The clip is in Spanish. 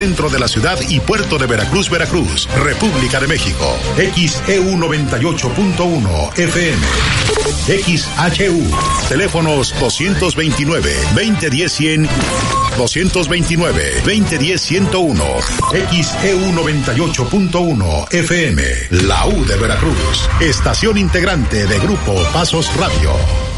Centro de la ciudad y puerto de Veracruz, Veracruz, República de México. XEU 98.1 FM. XHU. Teléfonos 229-2010-100, 229-2010-101. XEU 98.1 FM. La U de Veracruz. Estación integrante de Grupo Pasos Radio.